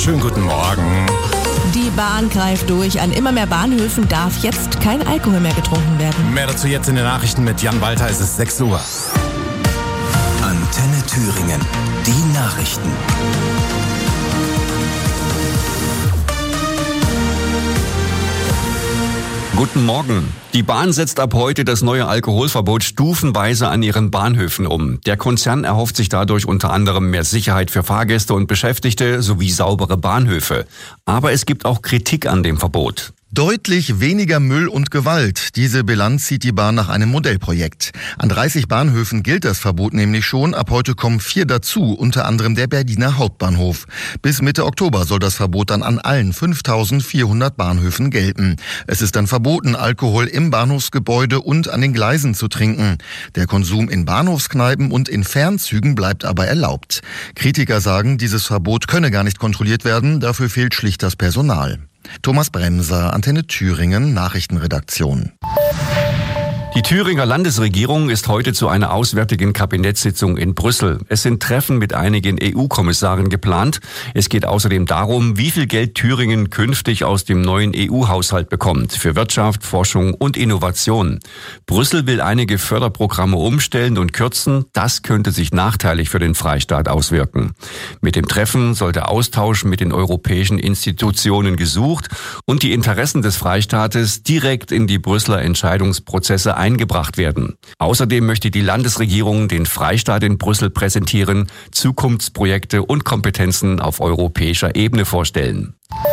Schönen guten Morgen. Die Bahn greift durch. An immer mehr Bahnhöfen darf jetzt kein Alkohol mehr getrunken werden. Mehr dazu jetzt in den Nachrichten mit Jan Walter. Es ist 6 Uhr. Antenne Thüringen. Die Nachrichten. Guten Morgen. Die Bahn setzt ab heute das neue Alkoholverbot stufenweise an ihren Bahnhöfen um. Der Konzern erhofft sich dadurch unter anderem mehr Sicherheit für Fahrgäste und Beschäftigte sowie saubere Bahnhöfe. Aber es gibt auch Kritik an dem Verbot. Deutlich weniger Müll und Gewalt. Diese Bilanz zieht die Bahn nach einem Modellprojekt. An 30 Bahnhöfen gilt das Verbot nämlich schon. Ab heute kommen 4 dazu, unter anderem der Berliner Hauptbahnhof. Bis Mitte Oktober soll das Verbot dann an allen 5.400 Bahnhöfen gelten. Es ist dann verboten, Alkohol im Bahnhofsgebäude und an den Gleisen zu trinken. Der Konsum in Bahnhofskneipen und in Fernzügen bleibt aber erlaubt. Kritiker sagen, dieses Verbot könne gar nicht kontrolliert werden. Dafür fehlt schlicht das Personal. Thomas Bremser, Antenne Thüringen, Nachrichtenredaktion. Die Thüringer Landesregierung ist heute zu einer auswärtigen Kabinettssitzung in Brüssel. Es sind Treffen mit einigen EU-Kommissaren geplant. Es geht außerdem darum, wie viel Geld Thüringen künftig aus dem neuen EU-Haushalt bekommt für Wirtschaft, Forschung und Innovation. Brüssel will einige Förderprogramme umstellen und kürzen. Das könnte sich nachteilig für den Freistaat auswirken. Mit dem Treffen soll der Austausch mit den europäischen Institutionen gesucht und die Interessen des Freistaates direkt in die Brüsseler Entscheidungsprozesse eingebracht werden. Außerdem möchte die Landesregierung den Freistaat in Brüssel präsentieren, Zukunftsprojekte und Kompetenzen auf europäischer Ebene vorstellen.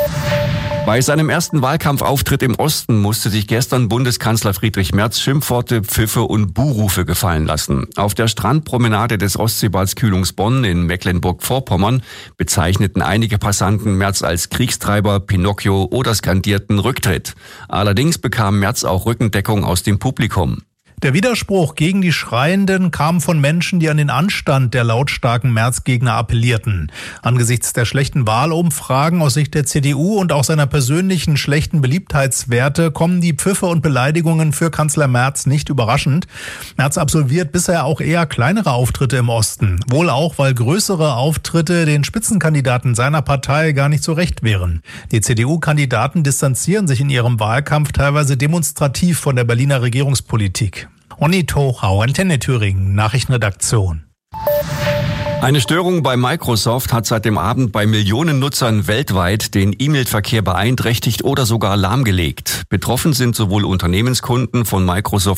Bei seinem ersten Wahlkampfauftritt im Osten musste sich gestern Bundeskanzler Friedrich Merz Schimpfworte, Pfiffe und Buhrufe gefallen lassen. Auf der Strandpromenade des Ostseebads Kühlungsborn in Mecklenburg-Vorpommern bezeichneten einige Passanten Merz als Kriegstreiber, Pinocchio oder skandierten Rücktritt. Allerdings bekam Merz auch Rückendeckung aus dem Publikum. Der Widerspruch gegen die Schreienden kam von Menschen, die an den Anstand der lautstarken Merz-Gegner appellierten. Angesichts der schlechten Wahlumfragen aus Sicht der CDU und auch seiner persönlichen schlechten Beliebtheitswerte kommen die Pfiffe und Beleidigungen für Kanzler Merz nicht überraschend. Merz absolviert bisher auch eher kleinere Auftritte im Osten. Wohl auch, weil größere Auftritte den Spitzenkandidaten seiner Partei gar nicht so recht wären. Die CDU-Kandidaten distanzieren sich in ihrem Wahlkampf teilweise demonstrativ von der Berliner Regierungspolitik. Onni Tochau, Antenne Thüringen, Nachrichtenredaktion. Eine Störung bei Microsoft hat seit dem Abend bei Millionen Nutzern weltweit den E-Mail-Verkehr beeinträchtigt oder sogar lahmgelegt. Betroffen sind sowohl Unternehmenskunden von Microsoft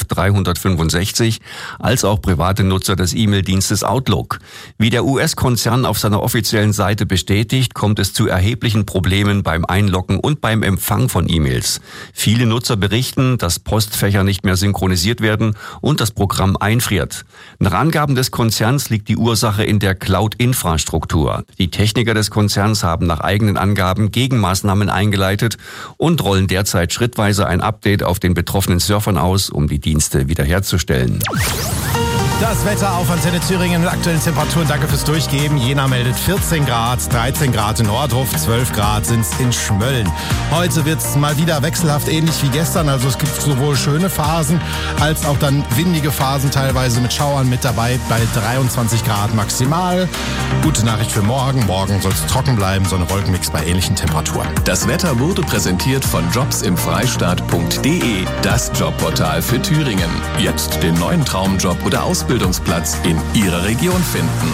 365 als auch private Nutzer des E-Mail-Dienstes Outlook. Wie der US-Konzern auf seiner offiziellen Seite bestätigt, kommt es zu erheblichen Problemen beim Einloggen und beim Empfang von E-Mails. Viele Nutzer berichten, dass Postfächer nicht mehr synchronisiert werden und das Programm einfriert. Nach Angaben des Konzerns liegt die Ursache in der Cloud-Infrastruktur. Die Techniker des Konzerns haben nach eigenen Angaben Gegenmaßnahmen eingeleitet und rollen derzeit schrittweise ein Update auf den betroffenen Surfern aus, um die Dienste wiederherzustellen. Das Wetter auf Antenne Thüringen mit aktuellen Temperaturen. Danke fürs Durchgeben. Jena meldet 14 Grad, 13 Grad in Ohrdruf, 12 Grad sind es in Schmölln. Heute wird es mal wieder wechselhaft ähnlich wie gestern. Also es gibt sowohl schöne Phasen als auch dann windige Phasen, teilweise mit Schauern mit dabei, bei 23 Grad maximal. Gute Nachricht für morgen. Morgen soll es trocken bleiben, Sonne-Wolkenmix bei ähnlichen Temperaturen. Das Wetter wurde präsentiert von jobsimfreistaat.de, das Jobportal für Thüringen. Jetzt den neuen Traumjob oder Ausbildungsplatz in Ihrer Region finden.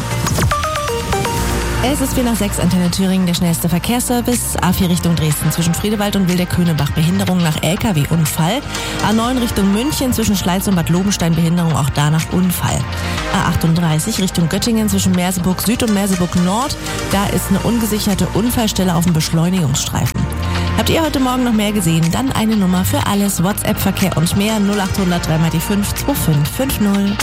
Es ist 4:06, Antenne Thüringen, der schnellste Verkehrsservice. A4 Richtung Dresden zwischen Friedewald und Wilder-Könebach Behinderung nach LKW-Unfall. A9 Richtung München zwischen Schleiz und Bad Lobenstein Behinderung, auch da nach Unfall. A38 Richtung Göttingen zwischen Merseburg Süd und Merseburg Nord. Da ist eine ungesicherte Unfallstelle auf dem Beschleunigungsstreifen. Habt ihr heute Morgen noch mehr gesehen? Dann eine Nummer für alles. WhatsApp-Verkehr und mehr 0800 3 mal die 5 2550.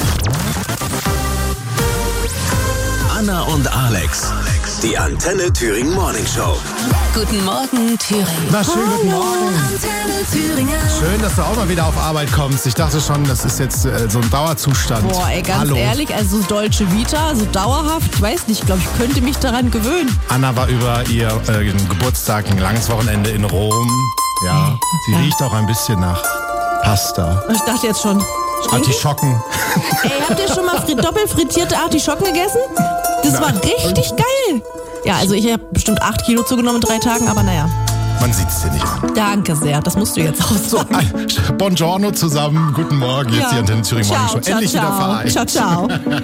Anna und Alex, die Antenne Thüringen Morning Show. Guten Morgen, Thüringen. Na, schönen guten Morgen. Antenne Thüringen. Schön, dass du auch mal wieder auf Arbeit kommst. Ich dachte schon, das ist jetzt so ein Dauerzustand. Boah, ey, ganz Hallo. ehrlich, also Deutsche Vita, so dauerhaft, ich weiß nicht, ich glaube, ich könnte mich daran gewöhnen. Anna war über ihr Geburtstag, ein langes Wochenende in Rom. Ja, sie riecht auch ein bisschen nach Pasta. Ich dachte jetzt schon. Artischocken. Ey, habt ihr schon mal doppelt frittierte Artischocken gegessen? Das war richtig geil. Ja, also ich habe bestimmt 8 Kilo zugenommen in 3 Tagen, aber naja. Man sieht es dir nicht an. Danke sehr, das musst du jetzt auch sagen. Buongiorno zusammen, guten Morgen. Jetzt die Antenne Thüringen Morgen schon endlich wieder vereint. Ciao, ciao.